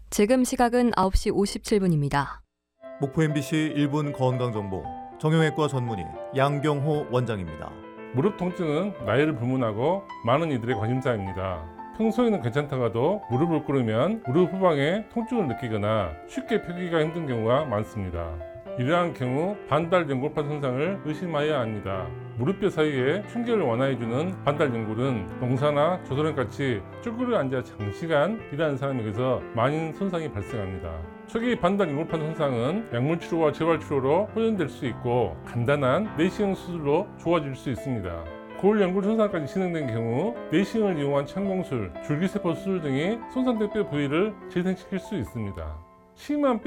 지금 시각은 9시 57분입니다. 목포 MBC 1분 건강정보 정형외과 전문의 양경호 원장입니다. 무릎 통증은 나이를 불문하고 많은 이들의 관심사입니다. 평소에는 괜찮다가도 무릎을 꿇으면 무릎 후방에 통증을 느끼거나 쉽게 펴기가 힘든 경우가 많습니다. 이러한 경우 반달 연골판 손상을 의심해야 합니다. 무릎뼈 사이에 충격을 완화해주는 반달 연골은 농사나 조선행같이 쭈그려 앉아 장시간 일하는 사람에게서 많은 손상이 발생합니다. 초기 반달 연골판 손상은 약물 치료와 재활 치료로 호전될 수 있고 간단한 내시경 수술로 좋아질 수 있습니다. 골 연골 손상까지 진행된 경우 내시경을 이용한 천공술, 줄기세포 수술 등이 손상된 뼈 부위를 재생시킬 수 있습니다. 심한